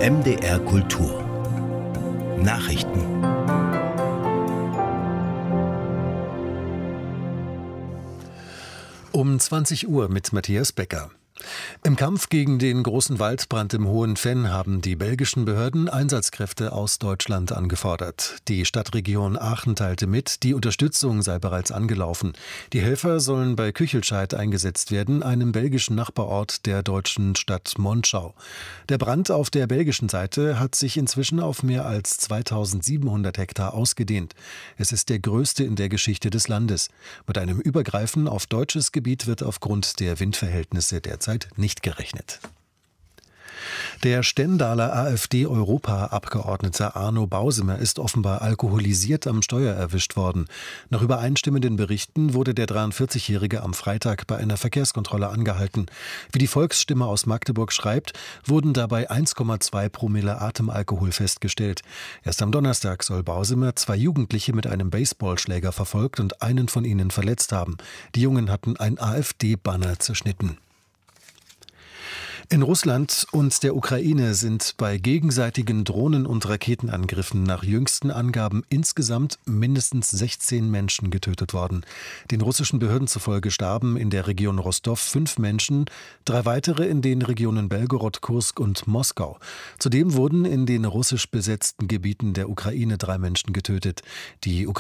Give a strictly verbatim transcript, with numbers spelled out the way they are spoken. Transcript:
M D R Kultur Nachrichten. Um zwanzig Uhr mit Matthias Becker. Im Kampf gegen den großen Waldbrand im Hohen Venn haben die belgischen Behörden Einsatzkräfte aus Deutschland angefordert. Die Stadtregion Aachen teilte mit, die Unterstützung sei bereits angelaufen. Die Helfer sollen bei Küchelscheid eingesetzt werden, einem belgischen Nachbarort der deutschen Stadt Monschau. Der Brand auf der belgischen Seite hat sich inzwischen auf mehr als zweitausendsiebenhundert Hektar ausgedehnt. Es ist der größte in der Geschichte des Landes. Mit einem Übergreifen auf deutsches Gebiet wird aufgrund der Windverhältnisse derzeit nicht gerechnet. Der Stendaler AfD-Europaabgeordnete Arno Bausemer ist offenbar alkoholisiert am Steuer erwischt worden. Nach übereinstimmenden Berichten wurde der dreiundvierzigjährige am Freitag bei einer Verkehrskontrolle angehalten. Wie die Volksstimme aus Magdeburg schreibt, wurden dabei eins Komma zwei Promille Atemalkohol festgestellt. Erst am Donnerstag soll Bausemer zwei Jugendliche mit einem Baseballschläger verfolgt und einen von ihnen verletzt haben. Die Jungen hatten ein AfD-Banner zerschnitten. In Russland und der Ukraine sind bei gegenseitigen Drohnen- und Raketenangriffen nach jüngsten Angaben insgesamt mindestens sechzehn Menschen getötet worden. Den russischen Behörden zufolge starben in der Region Rostov fünf Menschen, drei weitere in den Regionen Belgorod, Kursk und Moskau. Zudem wurden in den russisch besetzten Gebieten der Ukraine drei Menschen getötet. Die